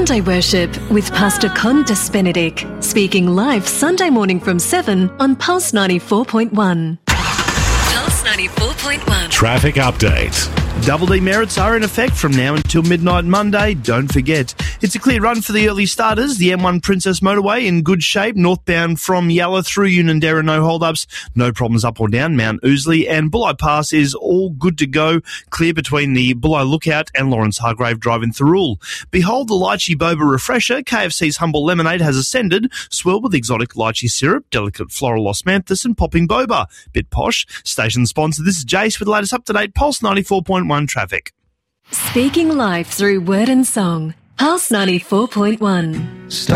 Sunday Worship with Pastor Condas Benedict, speaking live Sunday morning from 7 on Pulse 94.1. Pulse 94.1. Traffic update. Double demerits are in effect from now until midnight Monday. Don't forget. It's a clear run for the early starters. The M1 Princess Motorway in good shape. Northbound from Yalla through Unanderra, no hold-ups. No problems up or down. Mount Ousley and Bulli Pass is all good to go. Clear between the Bulli Lookout and Lawrence Hargrave Drive in Thirroul. Behold the Lychee Boba Refresher. KFC's Humble Lemonade has ascended. Swirl with exotic lychee syrup, delicate floral osmanthus and popping boba. Bit posh. Station sponsor. This is Jace with the latest up-to-date Pulse 94.1 traffic. Speaking live through word and song. Pulse 94.1.